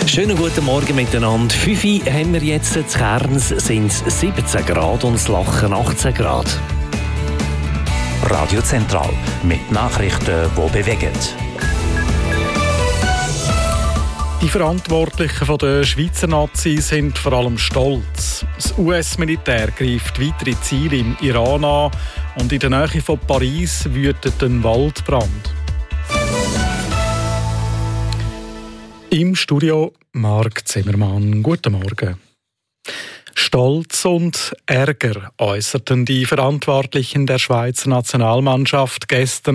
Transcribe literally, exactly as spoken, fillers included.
Schönen guten Morgen miteinander. fünf Uhr haben wir jetzt. In Kerns sind es siebzehn Grad und das Lachen achtzehn Grad. Radio Zentral mit Nachrichten, die bewegen. Die Verantwortlichen der Schweizer Nazis sind vor allem stolz. Das U S-Militär greift weitere Ziele im Iran an und in der Nähe von Paris wütet ein Waldbrand. Im Studio Marc Zimmermann. Guten Morgen. Stolz und Ärger äußerten die Verantwortlichen der Schweizer Nationalmannschaft gestern